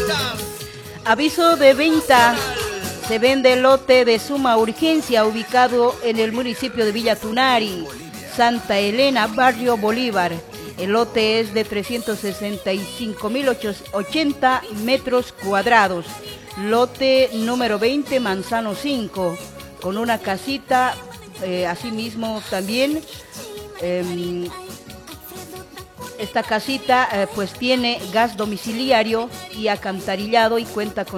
Aviso de venta. Se vende lote de suma urgencia ubicado en el municipio de Villa Tunari, Santa Elena, barrio Bolívar. El lote es de 365.080 metros cuadrados. Lote número 20, Manzano 5, con una casita, asimismo también. Esta casita pues tiene gas domiciliario y alcantarillado y cuenta con